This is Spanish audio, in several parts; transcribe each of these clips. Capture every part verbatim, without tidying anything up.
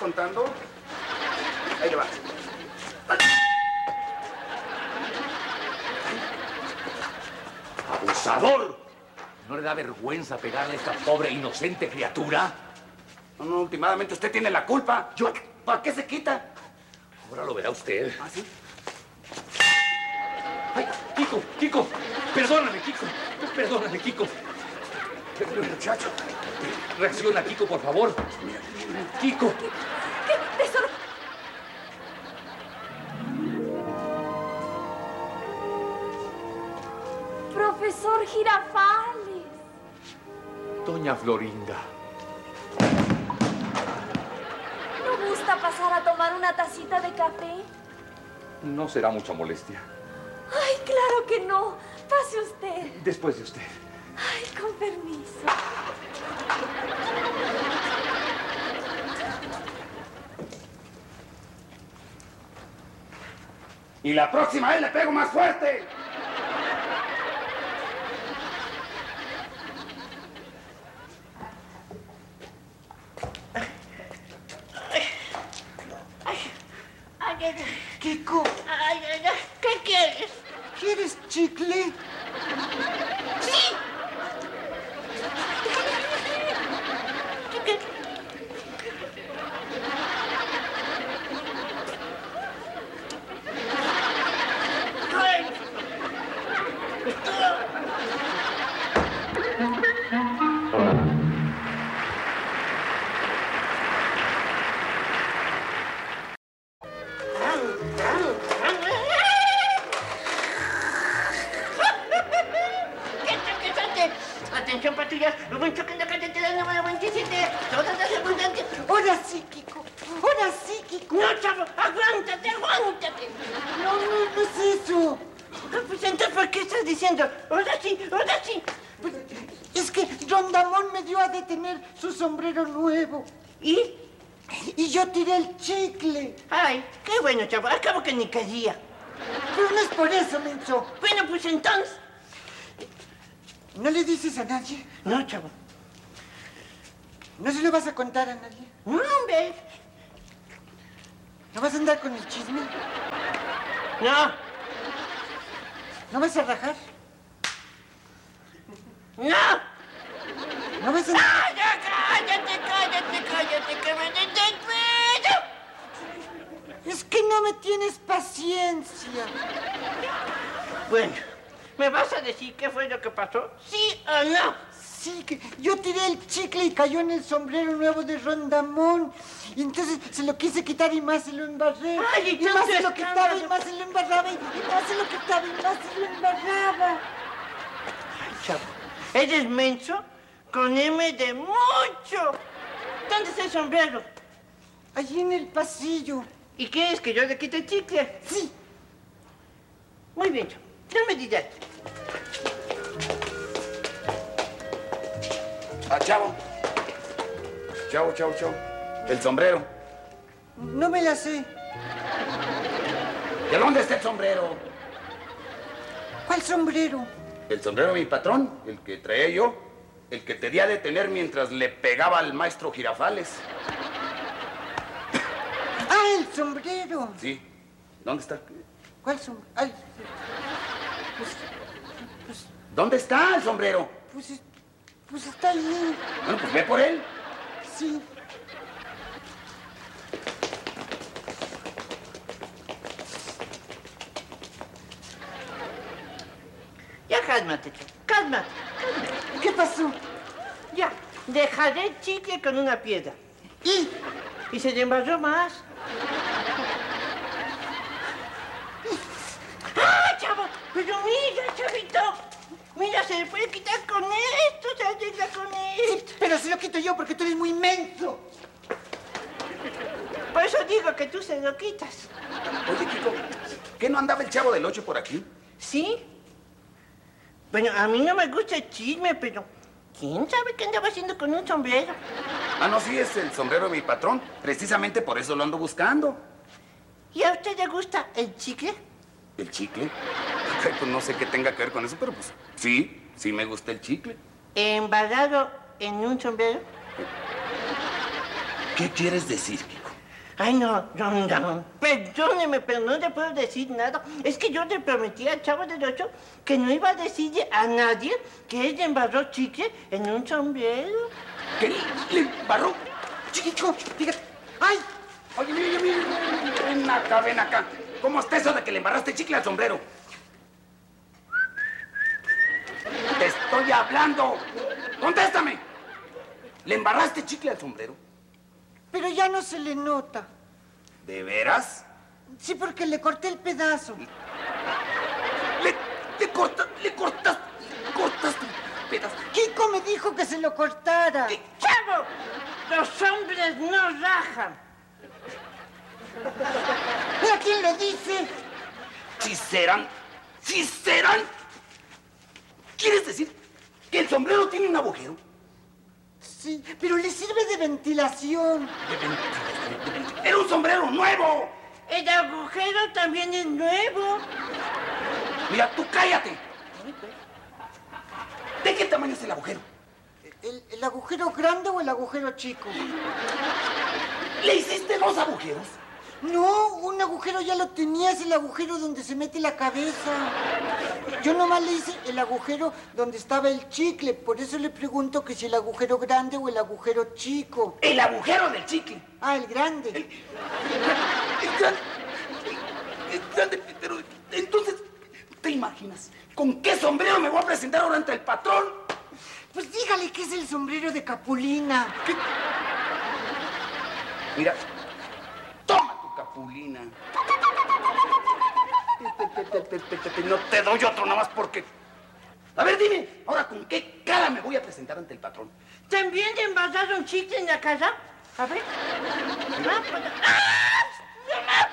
contando? Ahí le va. ¡Abusador! ¿No le da vergüenza pegarle a esta pobre inocente criatura? No, no, últimamente usted tiene la culpa. Yo... ¿Para qué se quita? Ahora lo verá usted. ¿Ah, sí? ¡Ay, Kiko! ¡Kiko! ¡Perdóname, Kiko! ¡Perdóname, Kiko! Muchacho. Reacciona, Kiko, por favor. Kiko. ¿Qué? ¿Qué? Tesoro. Profesor Girafales. Doña Florinda. ¿No gusta pasar a tomar una tacita de café? No será mucha molestia. Ay, claro que no. Pase usted. Después de usted. Ay, con permiso. Y la próxima vez le pego más fuerte. Kiko. Ay, ay, ay, ¿qué quieres? ¿Quieres chicle? ¡Sí! Atención, patrullas. Hubo un choque en la carretera número veintisiete. Todas las abundantes. Ahora sí, Kiko. Ahora sí, Kiko. No, chavo, aguántate, aguántate. No, no, no es eso. Pues entonces, ¿por qué estás diciendo? Ahora sí, ahora sí. Pues, es que Rondamón me dio a detener su sombrero nuevo. ¿Y? Y yo tiré el chicle. Ay, qué bueno, chavo. Acabo que ni caía. Pero no es por eso, menso. Bueno, pues entonces. ¿No le dices a nadie? No, chavo. ¿No se lo vas a contar a nadie? No, hombre. ¿No vas a andar con el chisme? No. ¿No vas a rajar? No. ¿No vas a...? ¡Ah, ya, cállate, cállate, cállate, que me desespero! Es que no me tienes paciencia. Bueno, ¿me vas a decir qué fue lo que pasó? ¿Sí o no? Sí, que yo tiré el chicle y cayó en el sombrero nuevo de Rondamón. Y entonces se lo quise quitar y más se lo embarré. Ay, y más se lo entonces, quitaba y cállate. más se lo embarraba. Y, y más se lo quitaba y más se lo embarraba. Ay, chavo, ¿eres menso? Con M de mucho. ¿Dónde está el sombrero? Allí en el pasillo. ¿Y quieres que yo le quite el chicle? Sí. Muy bien, chavo. No me digas. Ah, chavo. Chavo, chavo, chavo. El sombrero. No me la sé. ¿De dónde está el sombrero? ¿Cuál sombrero? El sombrero de mi patrón, el que traía yo. El que te di a detener mientras le pegaba al maestro Girafales. ¡Ah, el sombrero! Sí. ¿Dónde está? ¿Cuál sombrero? Ay, ¿Dónde está el sombrero? pues, es- pues está allí. Bueno, pues ve por él. Sí. Ya cálmate, chavo. Cálmate. ¿Qué pasó? Ya. Dejaré el chicle con una piedra. ¿Y? Y se le embarró más. ¡Ah, chavo! Pero mira, chavito. Mira, se le puede quitar con esto, se arregla con esto. Pero se lo quito yo porque tú eres muy menso. Por eso digo que tú se lo quitas. Oye, Kiko, ¿qué no andaba el chavo del ocho por aquí? ¿Sí? Bueno, a mí no me gusta el chisme, pero ¿quién sabe qué andaba haciendo con un sombrero? Ah, no, sí, es el sombrero de mi patrón. Precisamente por eso lo ando buscando. ¿Y a usted le gusta el chicle? ¿El chicle? Ay, pues no sé qué tenga que ver con eso, pero pues sí, sí me gusta el chicle. ¿Embarrado en un sombrero? ¿Qué quieres decir, Kiko? Ay, no, Rondamón, perdóneme, pero no le puedo decir nada. Es que yo le prometí al Chavo del Ocho que no iba a decirle a nadie que ella embarró chicle en un sombrero. ¿Qué? ¿Le embarró? Chico, fíjate. ¡Ay! Oye, mira, mira, mira, ven acá, ven acá. ¿Cómo está eso de que le embarraste chicle al sombrero? Te estoy hablando. ¡Contéstame! ¿Le embarraste chicle al sombrero? Pero ya no se le nota. ¿De veras? Sí, porque le corté el pedazo. Le, le cortas, le cortas, cortaste el pedazo. Kiko me dijo que se lo cortara. ¿Qué? ¡Chavo! Los hombres no rajan. ¿Pero quién lo dice? Si serán, si serán. ¿Quieres decir que el sombrero tiene un agujero? Sí, pero le sirve de ventilación. De ventilación, de ventilación. ¡Era un sombrero nuevo! El agujero también es nuevo. Mira, tú cállate. ¿De qué tamaño es el agujero? ¿El, el agujero grande o el agujero chico? ¿Le hiciste dos agujeros? No, un agujero ya lo tenía, es el agujero donde se mete la cabeza. Yo nomás le hice el agujero donde estaba el chicle, por eso le pregunto que si el agujero grande o el agujero chico. El agujero del chicle. Ah, el grande. El, el grande. El, el grande, pero entonces, ¿te imaginas con qué sombrero me voy a presentar ahora ante el patrón? Pues dígale que es el sombrero de Capulina. ¿Qué? Mira, toma tu capulina. No te doy otro nada más porque... A ver, dime, ahora con qué cara me voy a presentar ante el patrón. ¿También le embarraron chicle en la casa? A ver. Ah, pues- ¡Ah!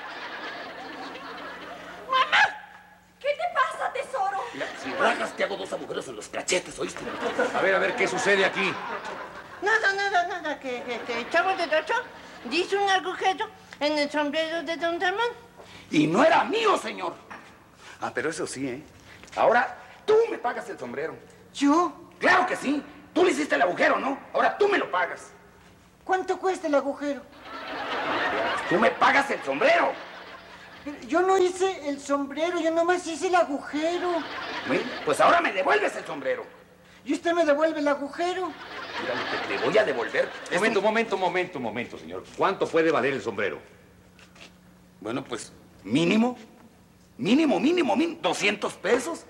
¡Mamá! ¿Qué te pasa, tesoro? Mira, si rajas te hago dos agujeros en los cachetes, ¿oíste? A ver, a ver, ¿qué sucede aquí? Nada, nada, nada, que, que, que el Chavo del Ocho hizo un agujero en el sombrero de Don Ramón. Y no era mío, señor. Ah, pero eso sí, ¿eh? Ahora tú me pagas el sombrero. ¿Yo? Claro que sí. Tú le hiciste el agujero, ¿no? Ahora tú me lo pagas. ¿Cuánto cuesta el agujero? Tú me pagas el sombrero. Pero yo no hice el sombrero, yo nomás hice el agujero. Bueno, pues ahora me devuelves el sombrero. ¿Y usted me devuelve el agujero? Mira lo que te voy a devolver. Es Momento, un- momento, momento, momento, señor. ¿Cuánto puede valer el sombrero? Bueno, pues mínimo, mínimo, mínimo, mínimo, doscientos pesos.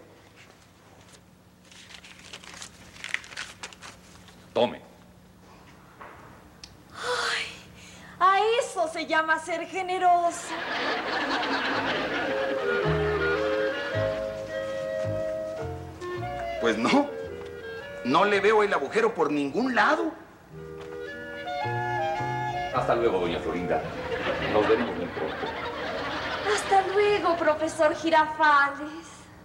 Tome. A eso se llama ser generoso. Pues no, no le veo el agujero por ningún lado. Hasta luego, doña Florinda. Nos veremos muy pronto. Hasta luego, profesor Girafales.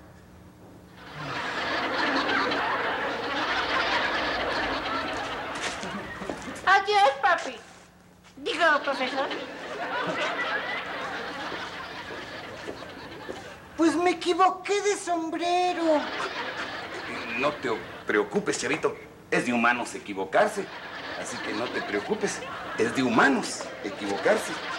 Adiós, papi. Digo, profesor. Pues me equivoqué de sombrero. No te preocupes, chavito. Es de humanos equivocarse. Así que no te preocupes. Es de humanos equivocarse.